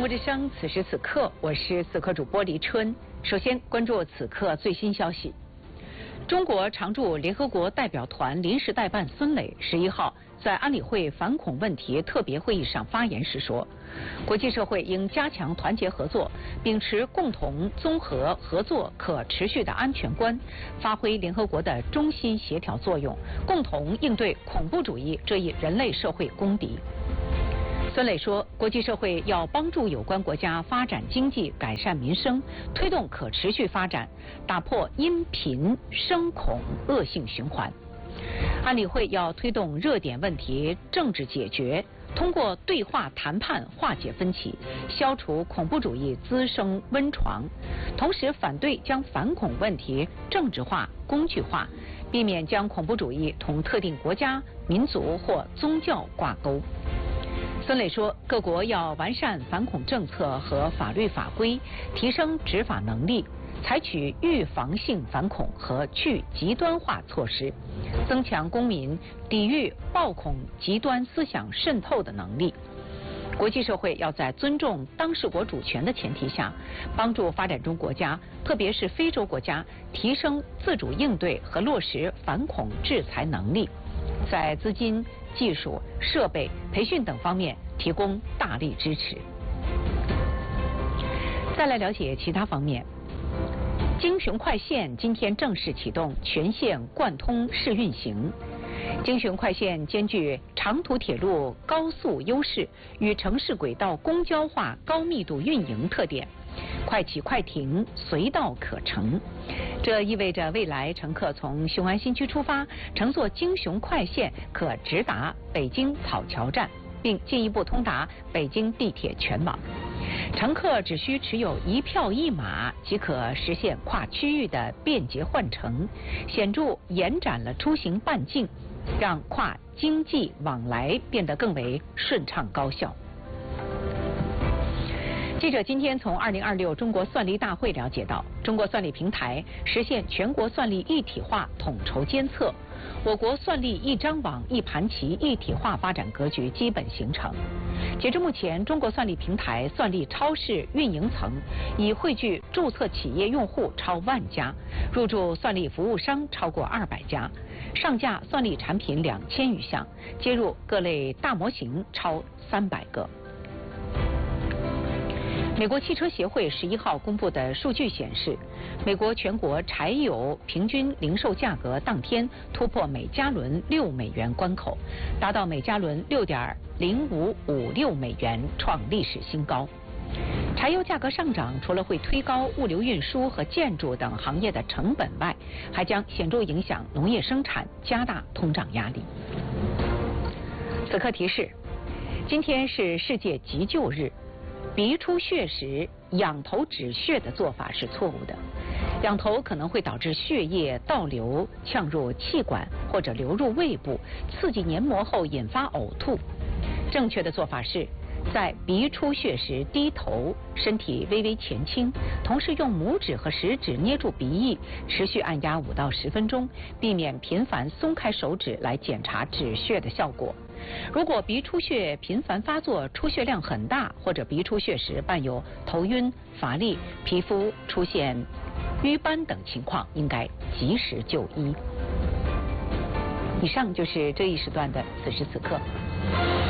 国之声，此时此刻，我是此刻主播黎春。首先关注此刻最新消息。中国常驻联合国代表团临时代办孙磊11号在安理会反恐问题特别会议上发言时说，国际社会应加强团结合作，秉持共同、综合、合作、可持续的安全观，发挥联合国的中心协调作用，共同应对恐怖主义这一人类社会公敌。孙磊说，国际社会要帮助有关国家发展经济、改善民生，推动可持续发展，打破因贫生恐恶性循环。安理会要推动热点问题政治解决，通过对话谈判化解分歧，消除恐怖主义滋生温床，同时反对将反恐问题政治化、工具化，避免将恐怖主义同特定国家、民族或宗教挂钩。孙磊说，各国要完善反恐政策和法律法规，提升执法能力，采取预防性反恐和去极端化措施，增强公民抵御暴恐极端思想渗透的能力。国际社会要在尊重当事国主权的前提下，帮助发展中国家，特别是非洲国家，提升自主应对和落实反恐制裁能力，在资金、技术、设备、培训等方面提供大力支持。再来了解其他方面。京雄快线今天正式启动全线贯通试运行。京雄快线兼具长途铁路高速优势与城市轨道公交化高密度运营特点，快起快停，随到可乘。这意味着未来乘客从雄安新区出发，乘坐京雄快线可直达北京草桥站，并进一步通达北京地铁全网。乘客只需持有一票一码即可实现跨区域的便捷换乘，显著延展了出行半径，让跨经济往来变得更为顺畅高效。记者今天从2026中国算力大会了解到，中国算力平台实现全国算力一体化统筹监测，我国算力一张网一盘棋一体化发展格局基本形成。截至目前，中国算力平台算力超市运营层已汇聚注册企业用户超万家，入驻算力服务商超过200家，上架算力产品2000余项，接入各类大模型超300个。美国汽车协会11号公布的数据显示，美国全国柴油平均零售价格当天突破每加仑6美元关口，达到每加仑6.0556美元，创历史新高。柴油价格上涨除了会推高物流运输和建筑等行业的成本外，还将显著影响农业生产，加大通胀压力。此刻提示，今天是世界急救日。鼻出血时仰头止血的做法是错误的，仰头可能会导致血液倒流呛入气管或者流入胃部，刺激黏膜后引发呕吐。正确的做法是在鼻出血时低头，身体微微前倾，同时用拇指和食指捏住鼻翼，持续按压5到10分钟，避免频繁松开手指来检查止血的效果。如果鼻出血频繁发作，出血量很大，或者鼻出血时伴有头晕、乏力、皮肤出现瘀斑等情况，应该及时就医。以上就是这一时段的此时此刻。